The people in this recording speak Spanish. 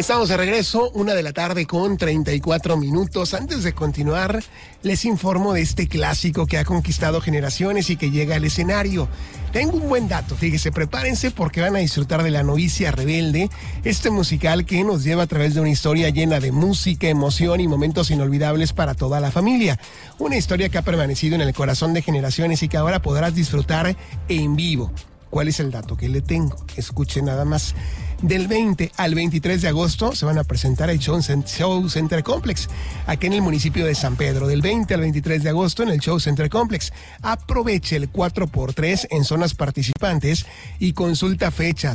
Estamos de regreso, 1:34 p.m. Antes de continuar, les informo de este clásico que ha conquistado generaciones y que llega al escenario. Tengo un buen dato, fíjese, prepárense porque van a disfrutar de La novicia rebelde, este musical que nos lleva a través de una historia llena de música, emoción y momentos inolvidables para toda la familia. Una historia que ha permanecido en el corazón de generaciones y que ahora podrás disfrutar en vivo. ¿Cuál es el dato que le tengo? Escuche nada más. Del 20 al 23 de agosto se van a presentar el Show Center Complex, aquí en el municipio de San Pedro. Del 20 al 23 de agosto en el Show Center Complex. Aproveche el 4x3 en zonas participantes y consulta fechas.